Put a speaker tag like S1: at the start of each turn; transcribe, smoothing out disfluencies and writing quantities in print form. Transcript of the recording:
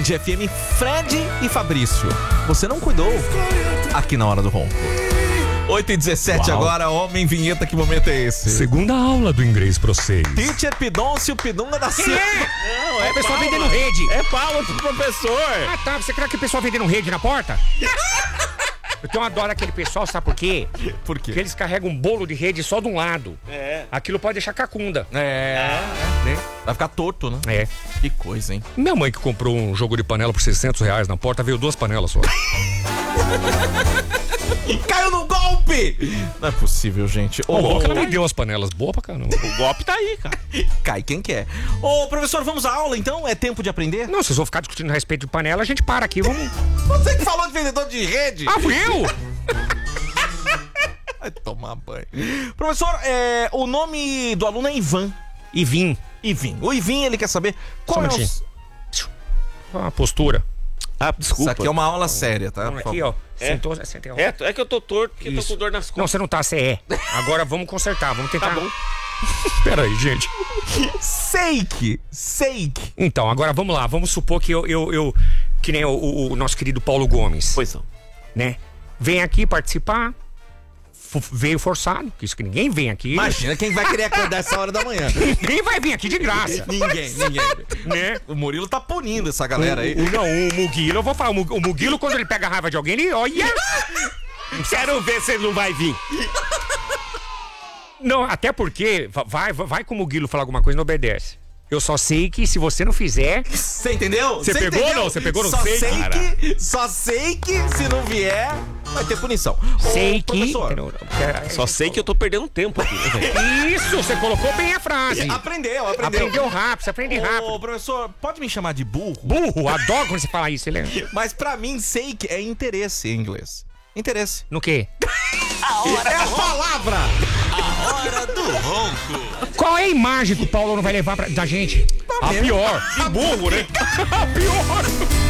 S1: Band FM, Fred e Fabrício. Você não cuidou aqui na Hora do Ronco. 8h17 agora, homem vinheta, que momento é esse?
S2: Segunda aula do inglês pra vocês.
S1: Teacher Pidoncio Pidunga da Silva.
S3: Não, é o pessoal vendendo rede.
S4: É Paulo do professor.
S3: Ah, tá. Você crê que o pessoal vendendo rede na porta? Eu tenho uma dó daquele pessoal, sabe por quê?
S1: Por quê?
S3: Porque eles carregam um bolo de rede só de um lado.
S4: É.
S3: Aquilo pode deixar cacunda.
S1: Né? Vai ficar torto, né?
S3: É.
S1: Que coisa, hein?
S2: Minha mãe que comprou um jogo de panela por R$600 na porta, veio 2 panelas só.
S1: Caiu no golpe! Não é possível, gente.
S2: Bom, que ela me deu umas panelas boas pra caramba.
S4: O golpe tá aí, cara.
S1: Cai quem quer. Ô, professor, vamos à aula, então? É tempo de aprender?
S3: Não, vocês vão ficar discutindo a respeito de panela, a gente para aqui, vamos...
S1: Você que falou de vendedor de rede.
S3: Ah, fui eu?
S1: Vai tomar banho. Professor, o nome do aluno é Ivan.
S3: Ivin.
S1: O Ivin, ele quer saber qual
S3: Só um
S1: é o...
S3: A postura.
S4: Ah, desculpa.
S1: Isso aqui é uma aula séria, tá?
S3: Vamos aqui, ó. Sentou, sentei, ó.
S4: Reto, é que eu tô torto porque eu tô
S3: Isso.
S4: com dor nas
S3: Não,
S4: costas.
S3: você não tá, você é. Agora vamos consertar, vamos tentar.
S4: Tá bom.
S2: Pera aí, gente.
S1: Seik.
S3: Então, agora vamos lá, vamos supor que eu que nem o nosso querido Paulo Gomes,
S4: Pois não.
S3: né? Vem aqui participar, veio forçado, que isso que ninguém vem aqui.
S1: Imagina quem vai querer acordar essa hora da manhã.
S3: Ninguém vai vir aqui de graça.
S1: Ninguém.
S3: Né?
S1: O Murilo tá punindo essa galera aí.
S3: O Muguilo, eu vou falar, o Muguilo, quando ele pega a raiva de alguém, ele olha.
S4: Quero ver se ele não vai vir.
S3: Não, até porque, vai com o Muguilo falar alguma coisa, não obedece. Eu só sei que se você não fizer...
S1: Você entendeu?
S2: Você pegou ou não? Você pegou no
S1: só
S2: Seik?
S1: Só sei que se não vier, vai ter punição.
S3: Sei
S1: Ô,
S3: que...
S1: professor,
S4: Só sei que eu tô perdendo tempo aqui, né, velho?
S3: Isso, você colocou bem a frase.
S1: Aprendeu.
S3: Aprendeu rápido, você aprende rápido.
S1: Ô, professor, pode me chamar de burro?
S3: Burro, adoro quando você fala isso, ele é...
S1: Mas pra mim, Seik é interesse em inglês. Interesse.
S3: No quê?
S1: É a palavra!
S5: Hora do Ronco.
S3: Qual é a imagem que o Paulo não vai levar da gente?
S2: A pior. Que burro, né? A pior.